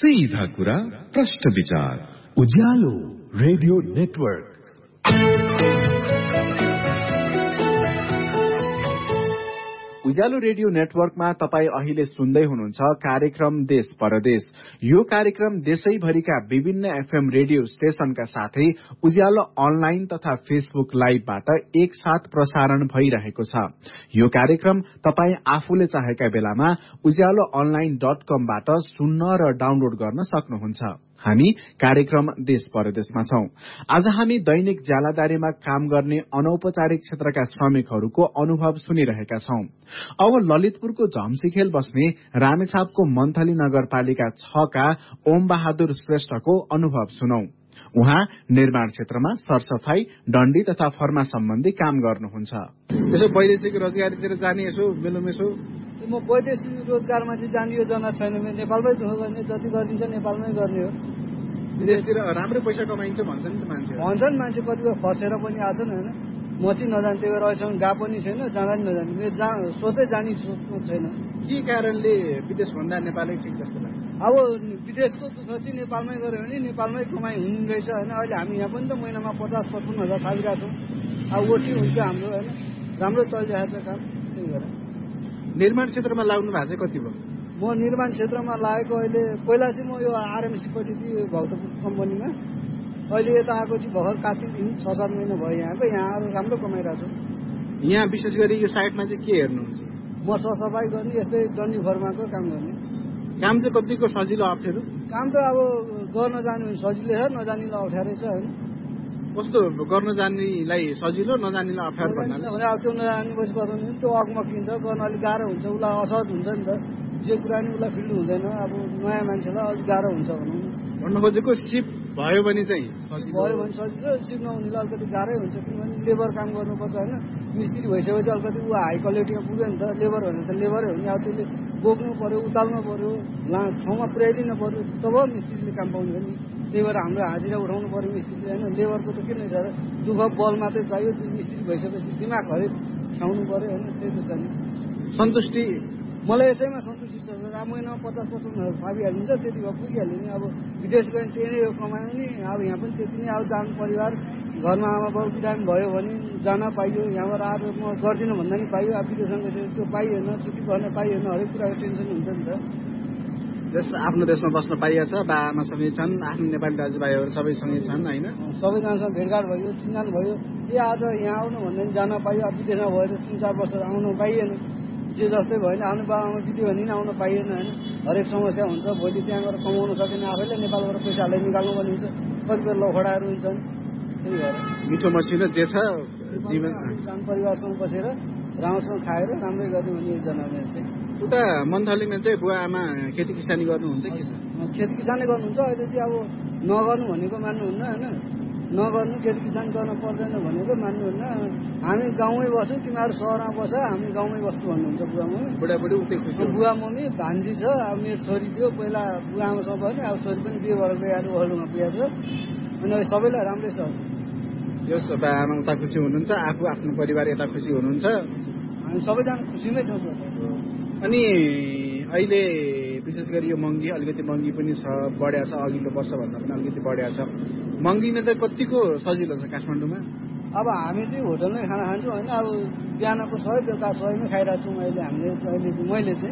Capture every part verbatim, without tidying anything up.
सीधा कुरा प्रश्न विचार। उज्यालो रेडियो नेटवर्क। उज्यालो रेडियो नेटवर्कमा तपाईँ अहिले सुन्दै हुनुहुन्छ कार्यक्रम देश परदेश। यो कार्यक्रम देशैभरिका विभिन्न एफएम रेडियो स्टेशनका साथै उज्यालो अनलाइन तथा फेसबुक लाइभबाट एकसाथ प्रसारण भइरहेको छ। यो कार्यक्रम तपाईँ आफूले चाहेका बेलामा उज्यालो अनलाइन डट कमबाट सुन्न र डाउनलोड गर्न सक्नुहुन्छ। हामी कार्यक्रम देश परदेशमा छौं। आज हामी दैनिक ज्यालादारीमा काम गर्ने अनौपचारिक क्षेत्रका श्रमिकहरूको अनुभव सुनिरहेका छौं। अब ललितपुरको झम्सीखेल बस्ने रामेछापको मन्थली नगरपालिका छ का ओम बहादुर श्रेष्ठको अनुभव सुनौ। उहाँ निर्माण क्षेत्रमा सरसफाई, डण्डी तथा फर्मा सम्बन्धी काम गर्नुहुन्छ। यसो वैदेशिक रोजगारीतिर जाने यसो बेलुम यसो म वैदेशिक रोजगारमा चाहिँ जाने योजना छैन। नेपालमै दुःख गर्ने जति गरिन्छ नेपालमै गर्ने हो। विदेशतिर राम्रो पैसा कमाइन्छ भन्छन् नि मान्छे भन्छन् मान्छे कतिको फसेर पनि आछन् होइन। म चाहिँ नजान्थे गएर अहिलेसम्म गएको पनि छैन, जाँदा पनि नजाने। मेरो जा सोचै जाने सोच्नु छैन। के कारणले विदेश भन्दा नेपालै ठिक जस्तो लाग्छ? अब विदेशको दुःख चाहिँ नेपालमै गऱ्यो भने नेपालमै कमाइ हुने रहेछ होइन। अहिले हामी यहाँ पनि त महिनामा पचास पचपन्न हजार थालिरहेको छौँ। अब ओटी हुन्छ हाम्रो होइन, राम्रो चलिरहेको छ काम। त्यही भएर निर्माण क्षेत्रमा लाग्नु भएको चाहिँ कति भयो? म निर्माण क्षेत्रमा लागेको अहिले पहिला चाहिँ म यो आरएमसीपट्टि थियो भक्तपुर कम्पनीमा। अहिले यता आएको चाहिँ भर्खर कार्तिकदेखि छ सात महिना भयो यहाँको। यहाँ आएर राम्रो कमाइरहेको छु। यहाँ विशेष गरी यो साइडमा चाहिँ के हेर्नुहुन्छ? म सरसफाई गर्ने, यस्तै डन्डी फर्माको काम गर्ने। काम चाहिँ कतिको सजिलो अप्ठ्यारो? काम त अब गर्न जानु सजिलो छ, नजानिलाई अप्ठ्यारो छ होइन। कस्तो गर्न जान्नेलाई सजिलो, नजान्नेलाई अप्ठ्यारो भन्नाले? अब त्यो नजाने पछि बताउनु त्यो अगमकिन्छ, गर्न अलिक गाह्रो हुन्छ, उसलाई असहज हुन्छ नि त। जे कुरा नि उसलाई फिल्ड हुँदैन। अब नयाँ मान्छेलाई अलिक गाह्रो हुन्छ भनौँ न। भन्नु खोजेको सिप भयो भने चाहिँ सजिलो भयो भने सजिलो, सिप नहुनेलाई अलिकति गाह्रै हुन्छ। किनभने लेबर काम गर्नुपर्छ होइन। मिस्त्री भइसकेपछि अलिकति ऊ हाई क्वालिटीमा पुग्यो नि त। लेबर भने त लेबरै हो नि। अब त्यसले बोक्नु पर्यो, उचाल्नु पर्यो, ला ठाउँमा पुर्याइदिनु पर्यो, तब मिस्त्रीले काम पाउने हो नि। त्यही भएर हाम्रो हाजिरा उठाउनु पर्यो मिस्त्रीले होइन। लेबरको त के नै छ र, दुःख बल मात्रै चाहियो। मिस्त्री भइसकेपछि दिमाग हरेक खाउनु पर्यो होइन। त्यही त छ नि। सन्तुष्टि मलाई यसैमा सन्तुष्टि छ। अब महिनामा पचास पचपन्न हजार फापिहालिन्छ, त्यति भए पुगिहाल्यो नि। अब विदेश गयो भने त्यही नै हो कमायो नि। अब यहाँ पनि त्यति नै। अब जानु परिवार घरमा आमा बाउ बिरामी भयो भने जान पाइयो। यहाँबाट आएर म गर्दिनँ भन्दा नि पाइयो। अब विदेशमा गइसकेपछि त्यो पाइएन, छुट्टी पर्न पाइएन, हरेक कुराको टेन्सन हुन्छ नि त। देश आफ्नो देशमा बस्न पाइएको छ। बा आमा सँगै छन्, आफ्नो नेपाली दाजुभाइहरू सबै सँगै छन् होइन। सबैजनासँग भेटघाट भयो, चिन्जान भयो। ए आज यहाँ आउनु भन्दा नि जान पाइयो। अब विदेशमा भयो त तिन चार वर्ष आउनु पाइएन। जे जस्तै भयो भने आफ्नो बाबामा बित्यो भने नि आउन पाइएन होइन। हरेक समस्या हुन्छ। भोलि त्यहाँ गएर कमाउन सकेन, आफैले नेपालबाट पैसा हालेर निकाल्नु पर्ने हुन्छ। कतिपय लफडाहरू हुन्छन्। त्यही भएर मिठो मसिनो जे छ जीवन काम परिवारसँग बसेर राम्रोसँग खाएर राम्रै गर्ने भन्ने योजना चाहिँ। उता मन्थलीमा चाहिँ बुवा आमा खेती किसानी गर्नुहुन्छ कि? खेती किसानै गर्नुहुन्छ। अहिले चाहिँ अब नगर्नु भनेको मान्नुहुन्न होइन। नगर्नु, खेती किसान गर्न पर्दैन भनेको मान्नुहुन्न। हामी गाउँमै बस्छौँ, तिमीहरू सहरमा बस, हामी गाउँमै बस्छु भन्नुहुन्छ बुवा मम्मी। बुढाबुढी उतै खुसी? बुवा मम्मी भान्जी छ। अब मेरो छोरी थियो पहिला बुवा आमासँग भयो नि। अब छोरी पनि बिहे भएर गइहाल्यो, ओल्डोमा पुगेको छ। अनि अहिले सबैलाई राम्रै छ। यो बा आमा उता खुसी हुनुहुन्छ, आफू आफ्नो परिवार यता खुसी हुनुहुन्छ। हामी सबैजना खुसीमै छौँ। अनि अहिले विशेष गरी यो महँगी अलिकति महँगी पनि छ, बढ्या छ। अघिल्लो वर्षभन्दा पनि अलिकति बढ्या छ। महँगीमा चाहिँ कतिको सजिलो छ काठमाडौँमा? अब हामी चाहिँ होटलमै खाना खान्छौँ होइन। अब बिहानको सय बेलुका सयमै खाइरहेको छौँ अहिले हामीले चाहिँ। अहिले मैले चाहिँ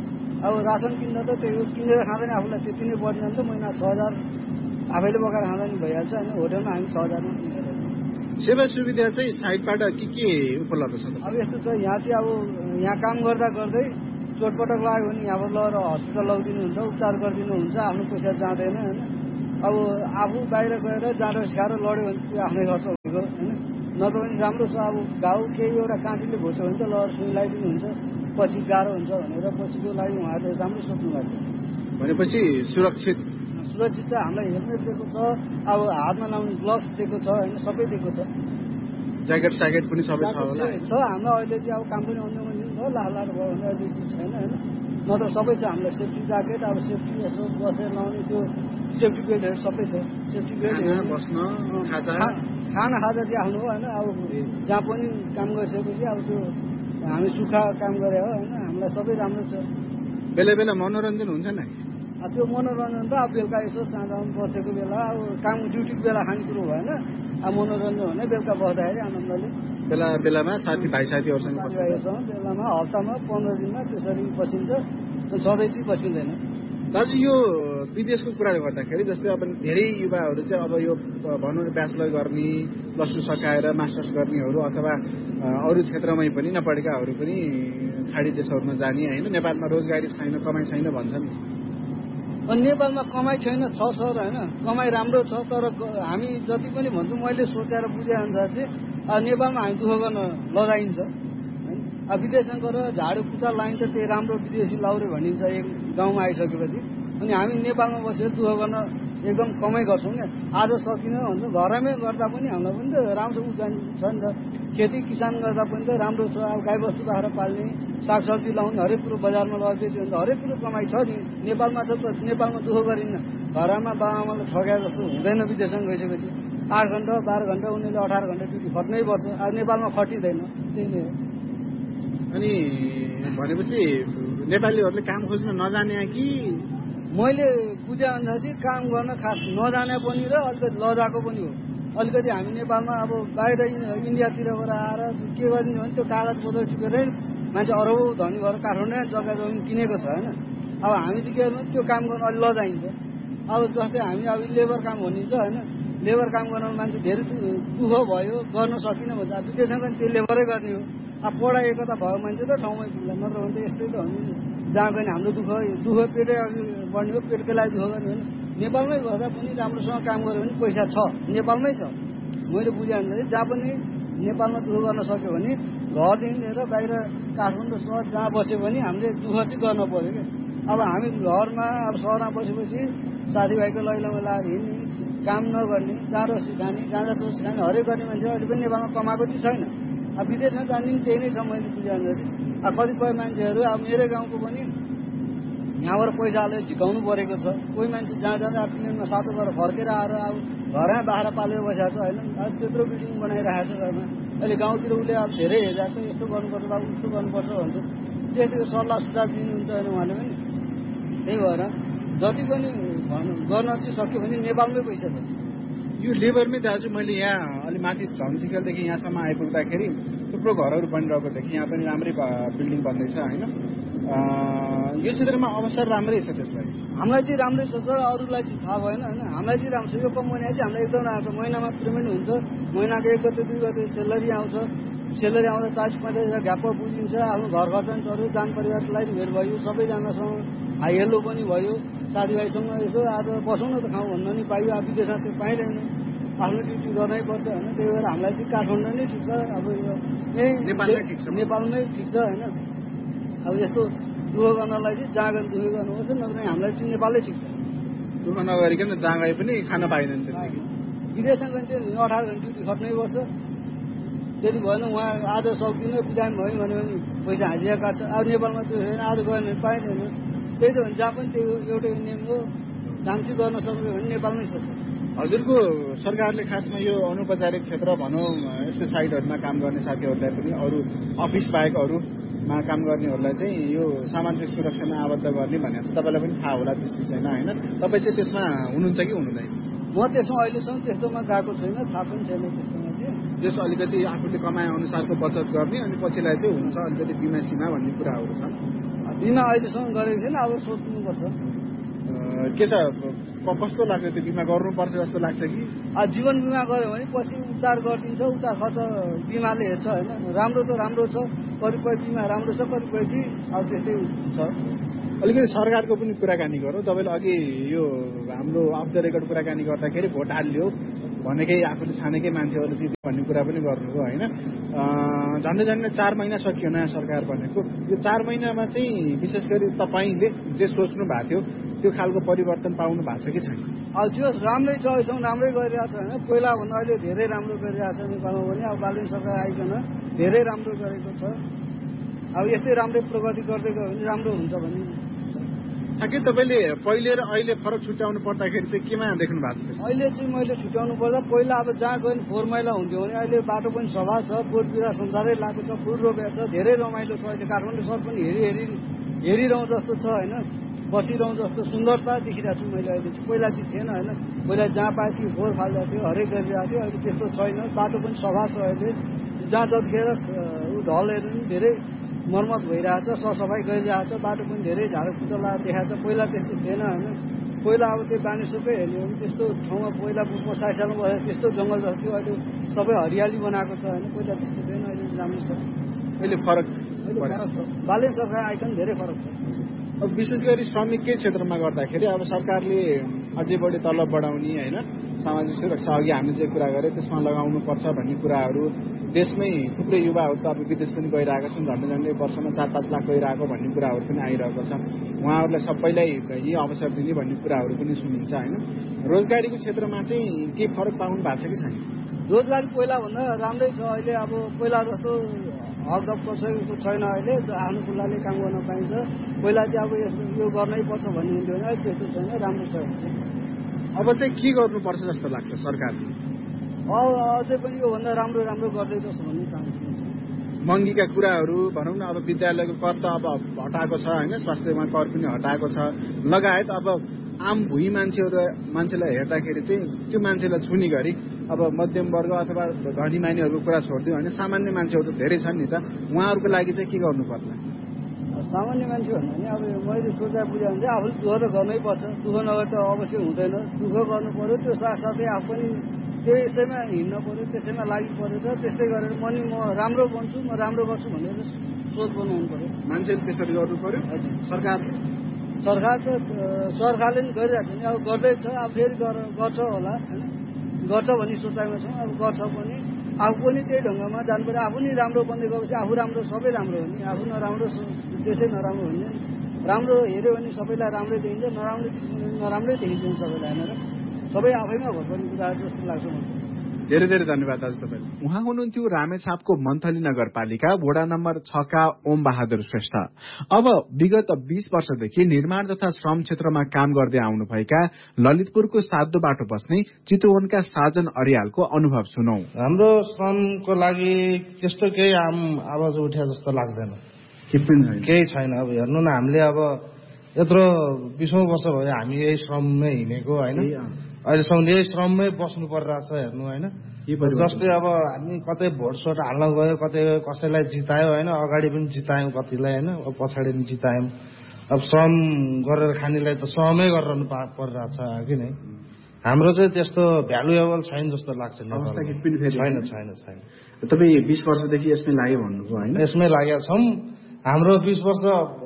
अब रासन किन्दा त त्यो किनेर खाँदैन आफूलाई त्यति नै पर्दैन नि त। महिना छ हजार आफैले बोकाएर खाँदा नि भइहाल्छ होइन। होटलमा हामी छ हजारमा किनेर। सेवा सुविधा चाहिँ साइडबाट के के उपलब्ध छ? अब यस्तो छ, यहाँ चाहिँ अब यहाँ काम गर्दा गर्दै चोटपटक लाग्यो भने यहाँबाट लगेर हस्पिटल लगिदिनुहुन्छ, उपचार गरिदिनुहुन्छ। आफ्नो पैसा जाँदैन होइन। अब आफू बाहिर गएर जाँडो सिकाएर लड्यो भने त्यो आफ्नै खर्च भएको होइन। नत्र पनि राम्रो छ। अब घाउ केही एउटा काँटीले घोच्यो भने त लगेर सुई लगाइदिनुहुन्छ, पछि गाह्रो हुन्छ भनेर पछिको लागि उहाँहरूले राम्रो सोच्नु भएको छ। भनेपछि सुरक्षित सुरक्षित छ। हामीलाई हेलमेट दिएको छ, अब हातमा लाउने ग्लोभ्स दिएको छ होइन, सबै दिएको छ। ज्याकेट स्याकेट पनि सबै छ होला छ हामीलाई। अहिले चाहिँ अब काम पनि अन्य मान्छे छ, लालार भयो भने अहिले चाहिँ छैन होइन। नत्र सबै छ हामीलाई। सेफ्टी ज्याकेट, अब सेफ्टी यसो बसेर लाउने त्यो सेफ्टी बेल्टहरू सबै छ। सेफ्टी बेल्ट बस्न खाजा खाना खाजा चाहिँ आफ्नो हो होइन। अब जहाँ पनि काम गरिसकेपछि अब त्यो हामी सुक्खा काम गरे हो होइन। हामीलाई सबै राम्रो छ। बेला बेला मनोरञ्जन हुन्छ नि? त्यो मनोरञ्जन त अब बेलुका यसो साँझमा बसेको बेला अब काम ड्युटीको बेला खानेकुरो भएन। अब मनोरञ्जन भने बेलुका बस्दाखेरि आनन्दले बेला बेलामा साथी भाइ साथीहरूसँग साथीभाइहरूसँग बेलामा हप्तामा पन्ध्र दिनमा त्यसरी बसिन्छ, सधैँ चाहिँ बसिँदैन। दाजु यो विदेशको कुरा गर्दाखेरि जस्तै अब धेरै युवाहरू चाहिँ अब यो भनौँ न ब्याचलर गर्ने, प्लस टू सकाएर मास्टर्स गर्नेहरू अथवा अरू क्षेत्रमै पनि नपढेकाहरू पनि खाडी देशहरूमा जाने होइन, नेपालमा रोजगारी छैन, कमाइ छैन भन्छन्। अनि नेपालमा कमाइ छैन छ सर होइन, कमाइ राम्रो छ, तर हामी जति पनि भन्छौँ मैले सोचेर बुझे अनुसार चाहिँ नेपालमा हामी दुःख गर्न लगाइन्छ होइन। अब विदेशमा गएर झाडु पुचा लाइन्छ, त्यही राम्रो विदेशी लाउरे भनिन्छ एक गाउँमा आइसकेपछि। अनि हामी नेपालमा बसेर दुःख गर्न एकदम कमाइ गर्छौँ क्या। आज सकिन भन्छ, घरमै गर्दा पनि हामीलाई पनि त राम्रो उब्जनी छ नि त, खेती किसान गर्दा पनि त राम्रो छ। अब गाई बस्तु बाख्रा पाल्ने, सागसब्जी लाउने, हरेक कुरो बजारमा लगेर बेच्यो भने त हरेक कुरो कमाइ छ नि। नेपालमा छ त, नेपालमा दुःख गरिन्न, घरमा बाबाआमाले ठग्या जस्तो हुँदैन। विदेशमा गइसकेपछि आठ घन्टा बाह्र घन्टा उनीहरूले अठार घन्टा ड्युटी खट्नै पर्छ। अब नेपालमा खटिँदैन, त्यही नै हो। अनि भनेपछि नेपालीहरूले काम खोज्न नजाने कि? मैले बुझे अनुसार चाहिँ काम गर्न खास नजाने पनि र अलिकति लजाको पनि हो। अलिकति हामी नेपालमा अब बाहिर इन्डियातिरबाट आएर के गरिन्छ भने त्यो कागज पत्र टिपेरै मान्छे अरबौँ धनी भएर काठमाडौँ जग्गा जमिन किनेको छ होइन। अब हामी चाहिँ के गर्नु, त्यो काम गर्न अलि लजाइन्छ। अब जस्तै हामी अब लेबर काम भनिन्छ होइन, लेबर काम गर्न मान्छे धेरै दुःख भयो, गर्न सकिनँ भन्छ। अब विदेशमा पनि त्यो लेबरै गर्ने हो। अब पढाइ एकता भयो मान्छे त ठाउँमै पुग्ला, नत्र भने त यस्तै त हो नि। जहाँ गयो हाम्रो दुःख दुःख पेटै अघि बढ्ने हो, पेटकै लागि दुःख गर्ने हो नि। नेपालमै गर्दा पनि राम्रोसँग काम गऱ्यो भने पैसा छ, नेपालमै छ। मैले बुझेँ भने जहाँ पनि नेपालमा दुःख गर्न सक्यो भने घरदेखि लिएर बाहिर काठमाडौँ सहर जहाँ बस्यो भने हामीले दुःख चाहिँ गर्न पऱ्यो क्या। अब हामी घरमा अब सहरमा बसेपछि साथीभाइको लैलोमा लगाएर हिँड्ने, काम नगर्ने, जाँडो सिखाने, गाँजा चोस सिखाने, हरेक गर्ने मान्छे अहिले पनि नेपालमा कमाएको चाहिँ छैन। अब विदेशमा जाने पनि त्यही नै छ। मैले बुझेँ भने अब कतिपय मान्छेहरू अब मेरै गाउँको पनि यहाँबाट पैसा हालेर झिकाउनु परेको छ। कोही मान्छे जहाँ जाँदा प्लेनमा सातो गरेर फर्केर आएर अब घरमा बाख्रा पालेर बसेको छ होइन। अब त्यत्रो बिल्डिङ बनाइरहेको छ घरमा। अहिले गाउँतिर उसले अब धेरै हेरिरहेको छ, यस्तो गर्नुपर्छ बाबु उस्तो गर्नुपर्छ भन्छ। त्यस्तो सल्लाह सुझाव दिनुहुन्छ होइन उहाँले पनि। त्यही भएर जति पनि गर्न चाहिँ सक्यो भने नेपालमै पैसा छ। यो लेबरमै दाजु मैले यहाँ अलि माथि झन्सिखेलदेखि यहाँसम्म आइपुग्दाखेरि थुप्रो घरहरू बनिरहेको देखेँ। यहाँ पनि राम्रै बिल्डिङ बन्दैछ होइन। यो क्षेत्रमा अवसर राम्रै छ त्यसलाई? हामीलाई चाहिँ राम्रै छ सर, अरूलाई चाहिँ थाहा भएन होइन। हामीलाई चाहिँ राम्रो छ। यो कम्पनी चाहिँ हामीलाई एकदम राम्रो छ। महिनामा पेमेन्ट हुन्छ, महिनाको एक गते दुई गते सेलरी आउँछ। सेलरी आउँदा चालिस पैँतालिस हजार घ्याप्प बुझिन्छ। आफ्नो घर खर्च पनि चल्यो, जान परिवारलाई भेट भयो, सबैजनासँग हाई हेलो पनि भयो। साथीभाइसँग यसो आज बसौँ न त खाउँ भन्न नि पाइयो। अब विदेशमा त्यो पाइँदैन, आफ्नो ड्युटी गर्नै पर्छ होइन। त्यही भएर हामीलाई चाहिँ काठमाडौँ नै ठिक छ। अब यो यही नेपालमै ठिक छ, नेपालमै ठिक छ होइन। अब यस्तो दुःख गर्नलाई चाहिँ जहाँ गएर दुःख गर्नुपर्छ, नत्र हामीलाई चाहिँ नेपालै ठिक छ। दुःख नगरिकन जहाँ गए पनि खान पाइँदैन। विदेशमा गयो भने चाहिँ अठार घन्टा ड्युटी खट्नै पर्छ। त्यति भएन उहाँ आज सक्दिनँ बिदामी भयो भन्यो भने पैसा हाजिरा काट्छ। अब नेपालमा त्यो छैन, आज गयो भने पाइँदैन। त्यही त भने जहाँ पनि त्यो एउटै नियम हो। काम चाहिँ गर्न सक्यो भने नेपालमै सक्छ। हजुरको सरकारले खासमा यो अनौपचारिक क्षेत्र भनौँ यस्तो साइटहरूमा काम गर्ने साथीहरूलाई पनि अरू अफिस बाहेक अरूमा काम गर्नेहरूलाई चाहिँ यो सामाजिक सुरक्षामा आबद्ध गर्ने भनेको छ। तपाईँलाई पनि थाहा होला त्यस विषयमा होइन। तपाईँ चाहिँ त्यसमा हुनुहुन्छ कि हुनुहुँदैन? म त्यसमा अहिलेसम्म त्यस्तोमा गएको छैन, थाहा पनि छैन त्यस्तोमा चाहिँ। जस अलिकति आफूले कमाए अनुसारको बचत गर्ने अनि पछिलाई चाहिँ हुन्छ अलिकति बिमा सीमा भन्ने कुराहरू छन्। बिमा अहिलेसम्म गरेको छैन, अब सोच्नुपर्छ। के छ, कस्तो लाग्छ त्यो बिमा गर्नुपर्छ जस्तो लाग्छ कि? जीवन बिमा गऱ्यो भने पछि उपचार गरिदिन्छ, उपचार खर्च बिमाले हेर्छ होइन। राम्रो त राम्रो छ, कतिपय बिमा राम्रो छ, कतिपय चाहिँ अब त्यस्तै छ। अलिकति सरकारको पनि कुराकानी गरौँ। तपाईँले अघि यो हाम्रो अफ द रेकर्ड कुराकानी गर्दाखेरि भोट हाल्यो भनेकै आफूले छानेकै मान्छेहरू जित्यो भन्ने कुरा पनि गर्नुभयो होइन। झन्डै झन्डै चार महिना सकियो नयाँ सरकार बनेको। यो चार महिनामा चाहिँ विशेष गरी तपाईँले जे सोच्नु भएको थियो त्यो खालको परिवर्तन पाउनु भएको छ कि छैन? अब जो राम्रै छ, अहिलेसम्म राम्रै गरिरहेको छ होइन। पहिलाभन्दा अहिले धेरै राम्रो गरिरहेको छ नेपालमा पनि। अब बालिन सरकार आइकन धेरै राम्रो गरेको छ। अब यस्तै राम्रै प्रगति गर्दै गयो भने राम्रो हुन्छ भन्ने। के तपाईँले पहिले र अहिले फरक छुट्याउनु पर्दाखेरि चाहिँ केमा देख्नु भएको छ? अहिले चाहिँ मैले छुट्याउनु पर्दा पहिला अब जहाँ गयो भने फोहोर मैला हुन्थ्यो भने अहिले बाटो पनि सफा छ, बोट बिरुवा संसारै लागेको छ, फुल रोपेको छ, धेरै रमाइलो छ। अहिले काठमाडौँ सहर पनि हेरी हेरी हेरिरहँ जस्तो छ होइन। बसिरहँ जस्तो सुन्दरता देखिरहेको छु मैले अहिले चाहिँ। पहिला चाहिँ थिएन होइन, पहिला जहाँ पाए त्यो फोहोर फाल्दा थियो, हरेक गरिरहेको थियो। अहिले त्यस्तो छैन, बाटो पनि सफा छ अहिले। जहाँ जतिखेर ढलहरू पनि धेरै मर्मत भइरहेछ, सरसफाइ गरिरहेको छ, बाटो पनि धेरै झाडकुचला देखाएको छ। पहिला त्यस्तो थिएन होइन। पहिला अब त्यो बानेश्वरकै हेर्ने हो भने त्यस्तो ठाउँमा पहिला पचास सालमा बसेर त्यस्तो जङ्गल जस्तो थियो, अहिले सबै हरियाली बनाएको छ होइन। पहिला त्यस्तो थिएन, अहिले राम्रो छ। अहिले फरक अहिले फरक छ, बालेन सरकार आइकन धेरै फरक छ। अब विशेष गरी श्रमिककै क्षेत्रमा गर्दाखेरि अब सरकारले अझै बढी तलब बढाउने होइन, सामाजिक सुरक्षा अघि हामीले जे कुरा गरे त्यसमा लगाउनु पर्छ भन्ने कुराहरू देशमै थुप्रै युवाहरू त अब विदेश पनि गइरहेका छन्, झन्डै झन्डै वर्षमा चार पाँच लाख गइरहेको भन्ने कुराहरू पनि आइरहेको छ। उहाँहरूलाई सबैलाई यही अवसर दिने भन्ने कुराहरू पनि सुनिन्छ होइन। रोजगारीको क्षेत्रमा चाहिँ के फरक पाउनु भएको छ कि छैन? रोजगारी पहिलाभन्दा राम्रै छ अहिले। अब पहिला जस्तो हकदप कसैको छैन अहिले, आफ्नो खुल्लाले काम गर्न पाइन्छ। पहिला चाहिँ अब यस्तो यो गर्नै पर्छ भन्ने हुन्थ्यो भने अहिले त्यस्तो छैन, राम्रो छ। अब चाहिँ के गर्नुपर्छ जस्तो लाग्छ सरकारले? अब अझै पनि योभन्दा राम्रो राम्रो गर्दै जस्तो भन्ने चाहन्छु। महँगीका कुराहरू भनौँ न, अब विद्यालयको कर त अब हटाएको छ होइन, स्वास्थ्यमा कर पनि हटाएको छ लगायत। अब आम भुइँ मान्छेहरू मान्छेलाई हेर्दाखेरि चाहिँ त्यो मान्छेलाई छुने गरी अब मध्यम वर्ग अथवा धनी मानिहरूको कुरा छोडिदियो भने सामान्य मान्छेहरू त धेरै छन् नि त, उहाँहरूको लागि चाहिँ के गर्नु पर्ला? सामान्य मान्छे भन्दा पनि अब मैले सोचा बुझेँ भने चाहिँ आफूले दुःख त गर्नै पर्छ। दुःख नगरे त अवश्य हुँदैन, दुःख गर्नु पर्यो। त्यो साथसाथै आफू पनि त्यो यसैमा हिँड्न पर्यो, त्यसैमा लागि पर्यो र त्यस्तै गरेर म नि म राम्रो बन्छु, म राम्रो गर्छु भनेर सोच बनाउनु पर्यो। मान्छेले त्यसरी गर्नु पर्यो। हजुर, सरकार सरकार त सरकारले पनि गरिरहेको छ नि, अब गर्दैछ, अब फेरि गर्छ होला होइन, गर्छ भन्ने सोचाइमा छौँ। अब गर्छ पनि, आफू पनि त्यही ढङ्गमा जानु पर्यो। आफू नि राम्रो बन्दै गएपछि आफू राम्रो सबै राम्रो हो नि, आफू नराम्रो त्यसै नराम्रो हुने। राम्रो हेऱ्यो भने सबैलाई राम्रै देखिन्छ, नराम्रो नराम्रै देखिन्छ नि सबैलाई होइन। सबै आफैमा भर पर्ने कुराहरू जस्तो लाग्छ मलाई। धेरै धेरै धन्यवाद दाजु तपाईँले। उहाँ हुनुहुन्थ्यो रामेछापको मन्थली नगरपालिका वडा नम्बर छका ओम बहादुर श्रेष्ठ। अब विगत बीस वर्षदेखि निर्माण तथा श्रम क्षेत्रमा काम गर्दै आउनुभएका ललितपुरको सातो बाटो बस्ने चितवनका साजन अर्यालको अनुभव सुनौ। हाम्रो श्रमको लागि त्यस्तो केही आम आवाज उठ्या जस्तो लाग्दैन, केही छैन। अब हेर्नु न, हामीले अब यत्रो बिसौँ वर्ष भयो हामी यही श्रममै हिँडेको होइन, अहिलेसम्म यही श्रममै बस्नु परिरहेछ हेर्नु होइन। जस्तै अब हामी कतै भोट सोट हाल्न गयो, कतै कसैलाई जितायो होइन, अगाडि पनि जितायौँ कतिलाई होइन, अब पछाडि पनि जितायौँ। अब श्रम गरेर खानेलाई त श्रमै गरिरहनु परिरहेछ कि नै। हाम्रो चाहिँ त्यस्तो भ्यालुएबल छैन जस्तो लाग्छ। छैन छैन छैन तपाईँ बिस वर्षदेखि यसमै लाग्यो भन्नुभयो होइन? यसमै लागेका छौँ। हाम्रो बिस वर्ष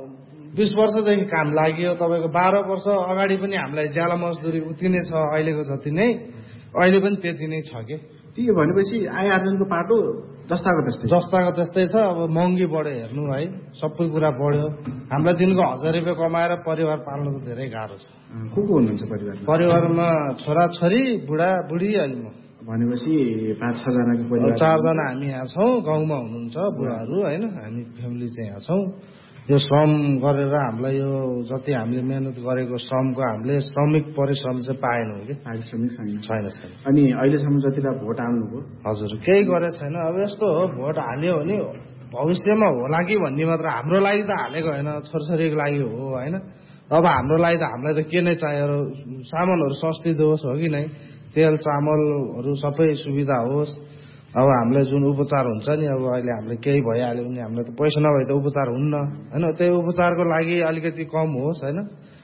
बिस वर्षदेखि काम लाग्यो। तपाईँको बाह्र वर्ष अगाडि पनि हामीलाई ज्याला मजदुरी उति नै छ, अहिलेको जति नै अहिले पनि त्यति नै छ कि। त्यो भनेपछि आय आर्जनको पाटो जस्ताको त्यस्तै जस्ताको त्यस्तै छ। अब महँगी बढ्यो हेर्नु है, सबै कुरा बढ्यो। हामीलाई दिनको हजार रुपियाँ कमाएर परिवार पाल्नु त धेरै गाह्रो छ। को को हुनुहुन्छ परिवारमा? परिवारमा छोराछोरी, बुढा बुढी, अनि म। भनेपछि पाँच छजनाको परिवार। चारजना हामी यहाँ छौँ, गाउँमा हुनुहुन्छ बुढाहरू होइन, हामी फ्यामिली चाहिँ यहाँ छौँ। यो श्रम गरेर हामीलाई यो जति हामीले मेहनत गरेको श्रमको हामीले श्रमिक परिश्रम चाहिँ पाएनौँ कि। पारिश्रमिक छैन छैन छैन। अनि अहिलेसम्म जतिलाई भोट हाल्नुभयो? हजुर, केही गरेको छैन। अब यस्तो हो, भोट हाल्यो भने भविष्यमा होला कि भन्ने मात्र, हाम्रो लागि त हालेको होइन, छोरछोरीको लागि हो होइन। अब हाम्रो लागि त हामीलाई त के नै चाहियो, सामानहरू सस्ती होस् हो कि नै, तेल चामलहरू सबै सुविधा होस्। अब हामीलाई जुन उपचार हुन्छ नि, अब अहिले हामीले केही भइहाल्यो भने हामीलाई त पैसा नभए त उपचार हुन्न होइन। त्यही उपचारको लागि अलिकति कम होस् होइन।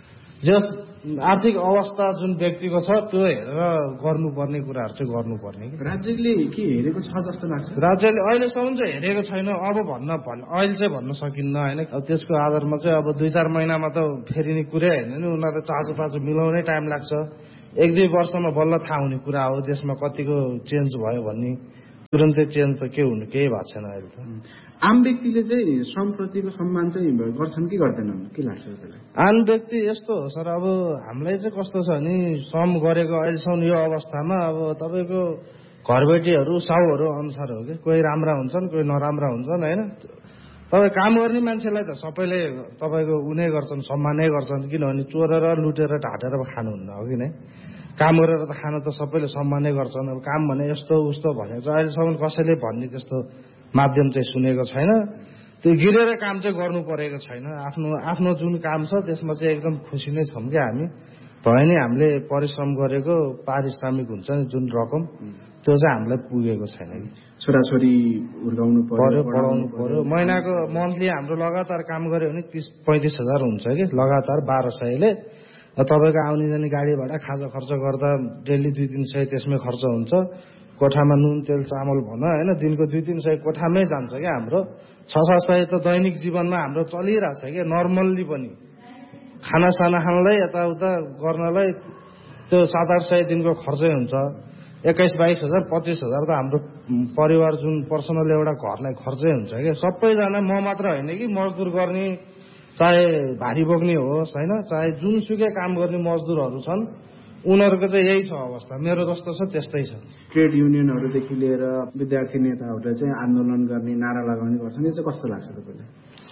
जस आर्थिक अवस्था जुन व्यक्तिको छ त्यो हेरेर गर्नुपर्ने कुराहरू चाहिँ गर्नुपर्ने। राज्यले के हेरेको छ जस्तो लाग्छ? राज्यले अहिलेसम्म चाहिँ हेरेको छैन। अब भन्न अहिले चाहिँ भन्न सकिन्न होइन। अब त्यसको आधारमा चाहिँ अब दुई चार महिनामा त फेरिने कुरै होइन नि, उनीहरू चाँचो पाँचो मिलाउनै टाइम लाग्छ। एक दुई वर्षमा बल्ल थाहा हुने कुरा हो देशमा कतिको चेन्ज भयो भन्ने। तुरन्तै चेन्ज त के हुनु, केही भएको छैन अहिले त। आम व्यक्तिले चाहिँ श्रमप्रतिको सम्मान चाहिँ गर्छन् कि गर्दैनन्, के लाग्छ तपाईँलाई? आम व्यक्ति यस्तो हो सर, अब हामीलाई चाहिँ कस्तो छ भने श्रम गरेको अहिलेसम्म यो अवस्थामा अब तपाईँको घरबेटीहरू साउहरू अनुसार हो कि, कोही राम्रा हुन्छन् कोही नराम्रा हुन्छन् होइन। तपाईँ काम गर्ने मान्छेलाई त सबैले तपाईँको उनी गर्छन्, सम्मानै गर्छन्, किनभने चोरेर लुटेर ढाँटेर खानुहुन्न हो कि नै। काम गरेर त खान त सबैले सम्मानै गर्छन्। अब काम भने यस्तो उस्तो भने चाहिँ अहिलेसम्म कसैले भन्ने त्यस्तो माध्यम चाहिँ सुनेको छैन। त्यो गिरेर काम चाहिँ गर्नु परेको छैन। आफ्नो आफ्नो जुन काम छ त्यसमा चाहिँ एकदम खुसी नै छौँ क्या हामी। भए नि हामीले परिश्रम गरेको पारिश्रमिक हुन्छ नि जुन रकम त्यो चाहिँ हामीलाई पुगेको छैन कि। छोराछोरी हुर्काउनु पर्यो, पढाउनु पर्यो। महिनाको मन्थली हाम्रो लगातार काम गऱ्यो भने तिस पैँतिस हजार हुन्छ कि लगातार बाह्र सयले। तपाईँको आउने जाने गाडी भाडा खाजा खर्च गर्दा डेली दुई तिन सय त्यसमै खर्च हुन्छ। कोठामा नुन तेल चामल भन होइन दिनको दुई तिन सय कोठामै जान्छ क्या हाम्रो। छ सात सय त दैनिक जीवनमा हाम्रो चलिरहेछ क्या नर्मल्ली पनि। खानासाना खानलाई यताउता गर्नलाई त्यो सात आठ सय दिनको खर्चै हुन्छ। एक्काइस बाइस हजार पच्चिस हजार त हाम्रो परिवार जुन पर्सनल एउटा घरलाई खर्चै हुन्छ क्या। सबैजना म मात्र होइन कि मजदुर गर्ने चाहे भारी बोक्ने होस् होइन चाहे जुनसुकै काम गर्ने मजदुरहरू छन् उनीहरूको चाहिँ यही छ अवस्था। मेरो जस्तो छ त्यस्तै छ। ट्रेड युनियनहरूदेखि लिएर विद्यार्थी नेताहरूले चाहिँ आन्दोलन गर्ने नारा लगाउने गर्छन्, यो चाहिँ कस्तो लाग्छ तपाईँलाई?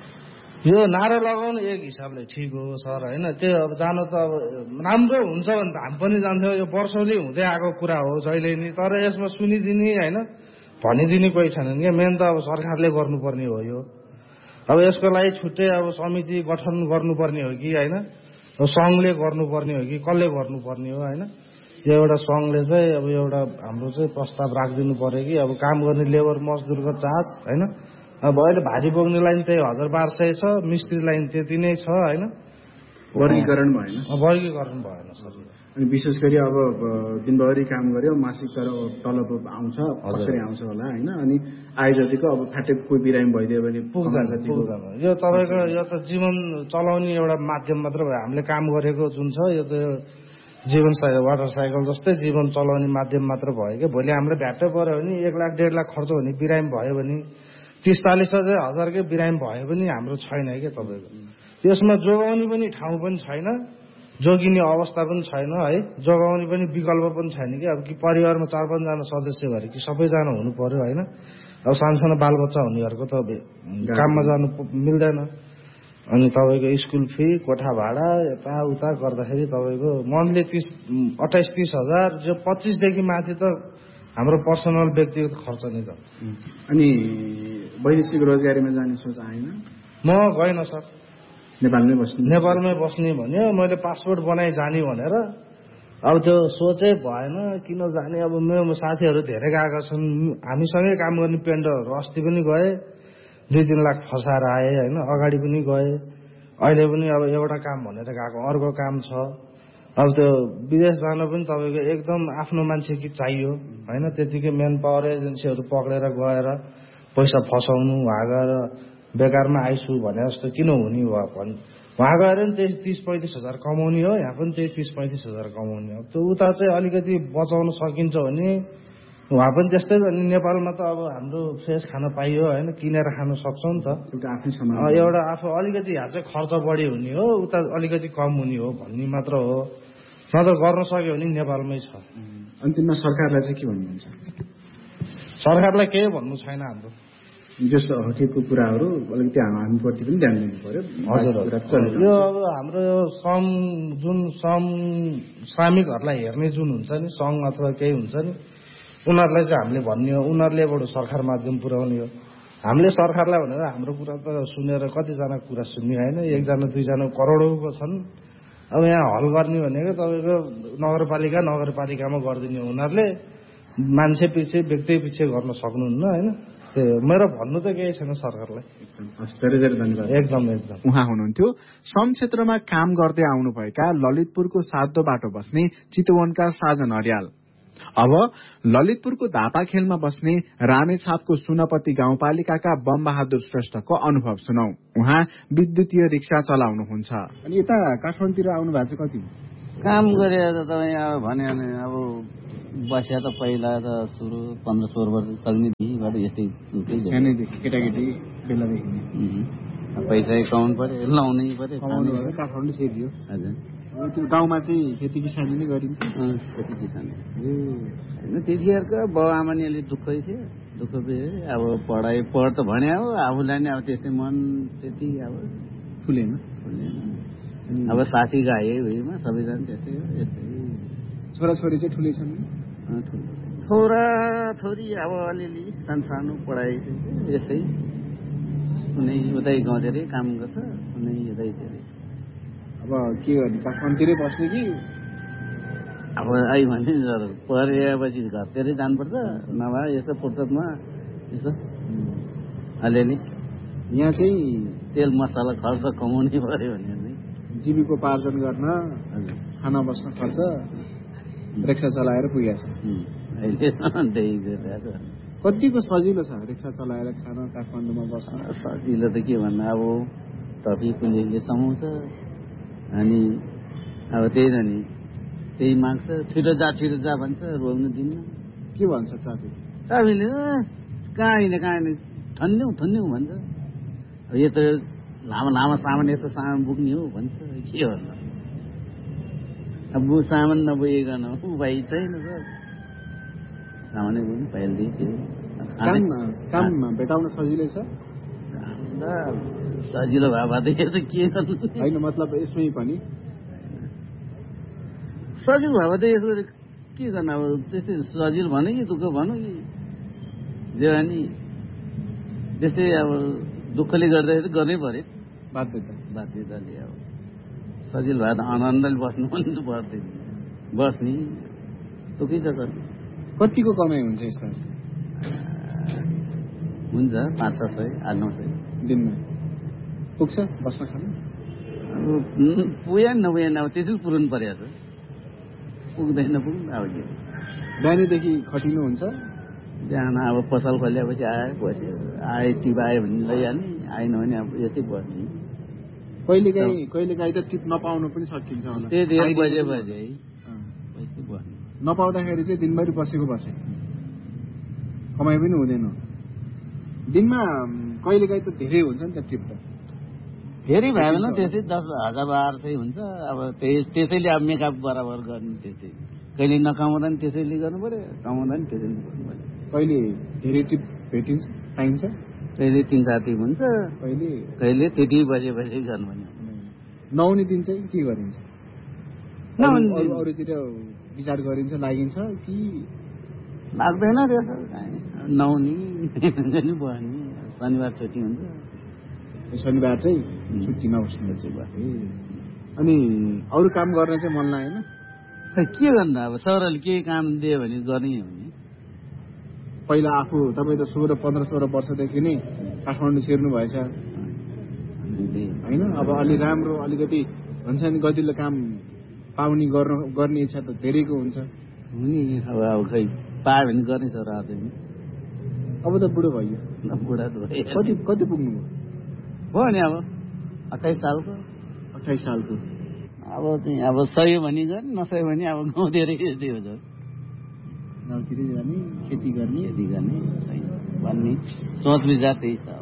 यो नारा लगाउनु एक हिसाबले ठिक हो सर होइन। त्यो अब जानु त अब राम्रो हुन्छ भने त हामी पनि जान्थ्यौँ। यो वर्षौँले हुँदै आएको कुरा हो जहिले नि। तर यसमा सुनिदिने होइन भनिदिने कोही छैनन् क्या। मेन त अब सरकारले गर्नुपर्ने हो यो। अब यसको लागि छुट्टै अब समिति गठन गर्नुपर्ने हो कि होइन सङ्घले गर्नुपर्ने हो कि कसले गर्नुपर्ने हो होइन। यो एउटा सङ्घले चाहिँ अब एउटा हाम्रो चाहिँ प्रस्ताव राखिदिनु पर्यो कि अब काम गर्ने लेबर मजदुरको चार्ज होइन। अब अहिले भारी बोक्ने लाइन त्यही हजार बाह्र सय छ, मिस्त्री लाइन त्यति नै छ होइन। वर्गीकरण भएन वर्गीकरण भएन सर। अनि विशेष गरी अब दिनभरि काम गर्यो मासिक तर तलब आउँछ कसरी आउँछ होला होइन। अनि आए जतिको अब फाटे कोही बिरामी भइदियो भने पुग्दैन पुग्दैन। यो तपाईँको यो त जीवन चलाउने एउटा माध्यम मात्र भयो। हामीले काम गरेको जुन छ यो त जीवन साइकल वाटर साइकल जस्तै जीवन चलाउने माध्यम मात्र भयो क्या। भोलि हामीले भ्याटै पऱ्यो भने एक लाख डेढ लाख खर्च भने बिरामी भयो भने तिस चालिस हजार हजारकै बिरामी भयो भने हाम्रो छैन क्या तपाईँको। त्यसमा जोगाउने पनि ठाउँ पनि छैन, जोगिने अवस्था पनि छैन है, जोगाउने पनि विकल्प पनि छैन कि। अब कि परिवारमा चार पाँचजना सदस्य भएर कि सबैजना हुनु पर्यो होइन। अब सानसानो बालबच्चा हुनेहरूको त काममा जानु मिल्दैन। अनि तपाईँको स्कुल फी कोठा भाडा यताउता गर्दाखेरि तपाईँको मन्थली तिस अठाइस तिस हजार जो पच्चिसदेखि माथि त हाम्रो पर्सनल व्यक्तिगत खर्च नै जान्छ। अनि वैदेशिक रोजगारीमा जाने सोच आएन? म गएन सर। नेपालमै बस्ने नेपालमै बस्ने भन्यो। मैले पासपोर्ट बनाइ जाने भनेर अब त्यो सोचै भएन किन जाने। अब मेरो साथीहरू धेरै गएका छन् हामीसँगै काम गर्ने पेन्टरहरू अस्ति पनि गए दुई तिन लाख फसाएर आए होइन। अगाडि पनि गए अहिले पनि अब एउटा काम भनेर गएको अर्को काम छ। अब त्यो विदेश जान पनि तपाईँको एकदम आफ्नो मान्छे कि चाहियो होइन। त्यतिकै मेन पावर एजेन्सीहरू पक्रेर गएर पैसा फसाउनु वहाँ गएर बेकारमा आइसु भने जस्तो किन हुने भयो भने वहाँ गएर पनि त्यही तिस पैँतिस हजार कमाउने हो, यहाँ पनि त्यही तिस पैँतिस हजार कमाउने हो। त्यो उता चाहिँ अलिकति बचाउन सकिन्छ भने वहाँ पनि त्यस्तै। अनि नेपालमा त अब हाम्रो फ्रेस खान पाइयो होइन किनेर खान सक्छौँ नि त। एउटा आफू अलिकति यहाँ चाहिँ खर्च बढी हुने हो उता अलिकति कम हुने हो भन्ने मात्र हो। नत्र गर्न सक्यो भने नेपालमै छ। अन्तिममा सरकारलाई चाहिँ के भन्नुहुन्छ? सरकारलाई केही भन्नु छैन हाम्रो। जस्तो हकेको कुराहरू अलिकति हामीप्रति पनि ध्यान दिनु पर्यो। हजुर यो अब हाम्रो यो श्रम जुन श्रम श्रमिकहरूलाई हेर्ने जुन हुन्छ नि सङ्घ अथवा केही हुन्छ नि उनीहरूलाई चाहिँ हामीले भन्ने हो। उनीहरूले बरु सरकार माध्यम पुर्याउने हो। हामीले सरकारलाई भनेर हाम्रो कुरा त सुनेर कतिजना कुरा सुन्ने होइन। एकजना दुईजना करोडौँको छन्। अब यहाँ हल गर्ने भनेको तपाईँको नगरपालिका नगरपालिकामा गरिदिने उनीहरूले मान्छे पछि व्यक्ति पछि गर्न सक्नुहुन्न होइन। त्यो मेरो भन्नु त केही छैन सरकारलाई। धेरै धेरै धन्यवाद। एकदम एकदम। उहाँ हुनुहुन्थ्यो श्रम क्षेत्रमा काम गर्दै आउनुभएका ललितपुरको सातो बाटो बस्ने चितवनका साजन अर्याल। अब ललितपुरको धापाखेलमा बस्ने रामेछापको सुनपति गाउँपालिकाका बमबहादुर श्रेष्ठको अनुभव सुनौ। उहाँ विद्युतीय रिक्सा चलाउनुहुन्छ। अनि यता काठमाडौँतिर आउनु भएको चाहिँ कति काम गरेर त तपाईँ अब भन्यो भने अब बस्या त पहिला त सुरु पन्ध्र सोह्र वर्ष सक्नेदेखिबाट यस्तै सानैदेखि केटाकेटी बेलादेखि पैसा कमाउनु पर्यो लाउनै पर्यो काठमाडौँ सेरियो। हजुर त्यो गाउँमा चाहिँ खेती किसानी नै गरिन्छ। खेती किसानी होइन त्यतिखेरको बाउ आमा नि अलिक दुःखै थियो। दुःख अब पढाइ पढ त भन्या हो आफूलाई नि अब त्यस्तै मन त्यति अब फुलेन फुलेन। अब साथी गाए भुइँमा सबैजना त्यस्तै हो। यस्तै छोराछोरी चाहिँ ठुलै छन्? छोरा छोरी अब अलिअलि सानो सानो पढाइ यस्तै कुनै उतै गाउँतिरै काम गर्छ, कुनै यतैतिरै। अब के गर्ने, काठमाडौँतिरै बस्ने कि अब आइ भने परेपछि घरतिरै जानुपर्छ, नभए यसो फुर्सदमा यसो अलिअलि यहाँ चाहिँ तेल मसला खर्च कमाउनै पर्यो भने नै जीविकोपार्जन गर्न, खाना बस्न खर्च रिक्सा चलाएर पुगेको छ। अहिले त्यही गरिरहेको छ। कतिको सजिलो छ रिक्सा चलाएर खान, काठमाडौँमा बस्न? सजिलो त के भन्नु, अब ट्राफिक पुलिसले समाउँछ, अनि अब त्यही त नि त्यही माग्छ, छिटो जा छिटो जा भन्छ, रोक्नु दिन्न। के भन्छ ट्राफिक? ट्राफिकले कहाँ हिँड्ने कहाँ हिँड्ने थन्यौँ थन्यौँ भन्छ। यो त लामो लामो सामान यस्तो सामान बोक्ने हो भन्छ। के भन्नु, अब सामान नबोइकन उपाय छैन सर, सामानै बोक्नु पहिलेदेखि त्यो। काममा भेटाउन सजिलै छ? सजिलो भए भए त यो त के गर्नु होइन, मतलब यसमै पनि सजिलो भयो त यसो के गर्नु। अब त्यस्तै सजिलो भन्यो कि दुःख भनौँ कि जे भने त्यस्तै अब दुःखले गर्दाखेरि गर्नै पर्यो, बाध्यता बाध्यताले। अब सजिलो भयो त आनन्दले बस्नु पनि त पर्दैन, बस्ने दुःखै छ सर। कतिको कमाइ हुन्छ यसमा? हुन्छ पाँच छ सय आठ नौ सय दिनमा पुग्छ बस्न खानु? अब पुगेन नपुगेन, अब त्यति पुर्याउनु पर्यो त, पुग्दैन पुग्नु। अब के बिहानैदेखि खटिनुहुन्छ? बिहान अब पसल खोलेपछि आयो, बस्यो, आयो टिप आयो भने लैहाल्ने, आएन भने अब यति बस्ने। कहिलेकाहीँ कहिलेकाहीँ त टिप नपाउनु पनि सकिन्छ होला। त्यही धेरै बजे बजे है बस्ने। नपाउँदाखेरि चाहिँ दिनभरि बसेको बसे, कमाइ पनि हुँदैन। दिनमा कहिलेकाहीँ त धेरै हुन्छ नि त टिप त? धेरै भयो भने त्यस्तै दस हजार बाह्र सय हुन्छ। अब त्यही त्यसैले अब मेकअप बराबर गर्नु, त्यस्तै कहिले नकमाउँदा नि त्यसैले गर्नु पर्यो, कमाउँदा नि त्यसैले गर्नु पर्यो। कहिले धेरै टिप भेटिन्छ, पाइन्छ? कहिले तिन साथी हुन्छ, कहिले कहिले त्यति बजे बजे गर्नु पर्ने। नआउने दिन चाहिँ के गरिन्छ? अरूतिर विचार गरिन्छ, लागिन्छ कि लाग्दैन? नआउने बस्ने, शनिबार छुट्टी हुन्छ, शनिबार चाहिँ छुट्टी नबस्ने चाहिँ भयो। अनि अरू काम गर्न चाहिँ मन लागेन? खै के गर्नु, अब सरले केही काम दियो भने गर्ने हो नि। पहिला आफू तपाईँ त सोह्र पन्ध्र सोह्र वर्षदेखि नै काठमाडौँ छिर्नु भएछ होइन? अब अलि राम्रो अलिकति भन्छ नि गतिलो काम पाउने गर्न गर्ने इच्छा त धेरैको हुन्छ नि। अब अब खै पायो भने गर्ने छ र आज अब त बुढो भयो। बुढा त भयो। कति कति पुग्नु भयो नि? अब अट्ठाइस सालको अट्ठाइस सालको अब चाहिँ अब सही भने गर्ने, नसही भने अब गाउँतिरै यस्तै हो सर, गाउँतिरै जाने, खेती गर्ने खेती गर्ने भन्ने सोच विचार त्यही छ।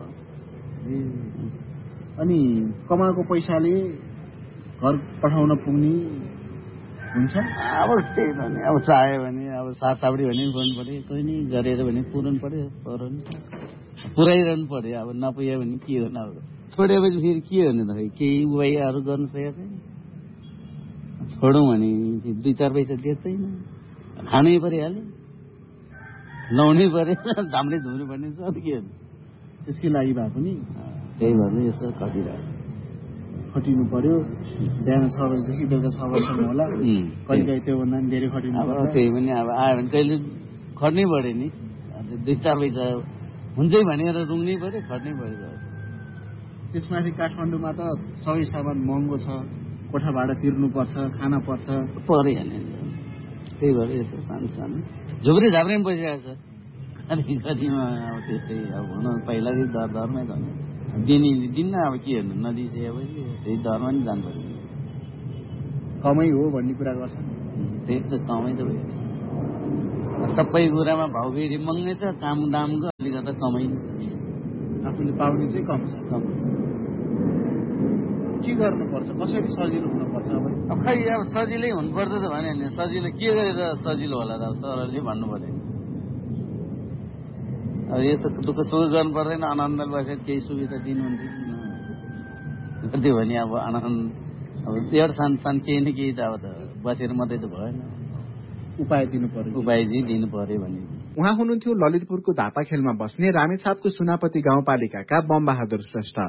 अनि कमाएको पैसाले घर पठाउन पुग्ने हुन्छ? अब त्यही भने अब चाह्यो भने अब साथसाबडी भने गर्नु पर्यो, कोही नि गरेर भने पुर्याउनु पर्यो, पुऱ्याउनु पुऱ्याइरहनु पर्यो। अब नपुग्यो भने के गर्नु, अब छोडेपछि फेरि के गर्नु त, खै केही उपायहरू गर्नु सकेको छैन। छोडौँ भने दुई चार पैसा देख्दैन, खानै परिहाल्यो, लाउनै पर्यो, धाम्रै धुम्रै भन्ने छ के गर्नु। त्यसकै लागि भए पनि त्यही भएर यसो खटिरहेको खटिनु पर्यो। बिहान छ बजीदेखि बेलुका छ बजीसम्म होला, कहिलेकाहीँ त्योभन्दा पनि धेरै खटिनु पर्छ। त्यही पनि अब आयो भने कहिले खट्नै पर्यो नि, दुई चार पैसा हुन्छै भनेर रुङ्नै पर्यो, खट्नै पर्यो। त्यसमाथि काठमाडौँमा त सबै सामान महँगो छ, कोठा भाडा तिर्नुपर्छ, खाना पर्छ, परिहाल्यो। त्यही भएर यसो सानो सानो झुब्री झाप्री पनि बसिरहेको छ। कति कतिमा अब त्यस्तै अब भनौँ पहिलाकै दर दरमै त दिने दिन्न, अब के हेर्नु नदिइसकेपछि त्यही दरमा नि जानु पर्छ। कमै हो भन्ने कुरा गर्छ, त्यही त कमै त भयो। सबै कुरामा भाउ फेरि महँगै छ, काम दामको अलिकति कमै, आफूले पाउने चाहिँ कम छ। कम के गर्नुपर्छ, कसरी सजिलो हुनुपर्छ? अब अब खै अब सजिलै हुनुपर्छ त भने नि, सजिलो के गरेर सजिलो होला त, अब सरले भन्नु पर्यो। अब यो त दुःख सुख गर्नु पर्दैन, आनन्दले बसेर केही सुविधा दिनुहुन्छ गरिदियो भने अब आनन्द, अब एउटा सान सान केही न केही त अब त बसेर मात्रै त भएन, उपाय दिनु पर्यो। उपाय चाहिँ दिनु पर्यो भने उहाँ हुनुहुन्थ्यो ललितपुरको धापाखेलमा बस्ने रामेछापको सुनापति गाउँपालिकाका बमबहादुर श्रेष्ठ।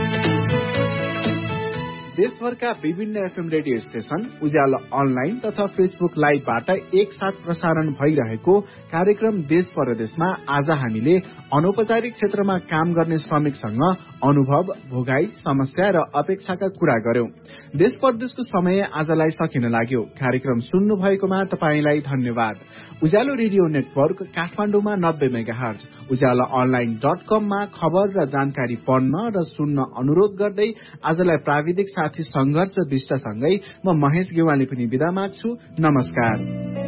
देशभरका विभिन्न एफएम रेडियो स्टेशन, उज्यालो अनलाइन तथा फेसबुक लाइभबाट एकसाथ प्रसारण भइरहेको कार्यक्रम देश परदेशमा आज हामीले अनौपचारिक क्षेत्रमा काम गर्ने श्रमिकसँग अनुभव, भोगाई, समस्या र अपेक्षाका कुरा गर्यौं। देश परदेशको समय आजलाई सकिन लाग्यो। कार्यक्रम सुन्नु भएकोमा तपाईंलाई धन्यवाद। उज्यालो रेडियो नेटवर्क काठमाडौँमा नब्बे मेगाहर्ज, उज्यालो अनलाइन डट कममा खबर र जानकारी पढ्न र सुन्न अनुरोध गर्दै आजलाई प्राविधिक साथी संघर्ष विष्टसँगै म महेश गेवाली पनि बिदा माग्छु। नमस्कार।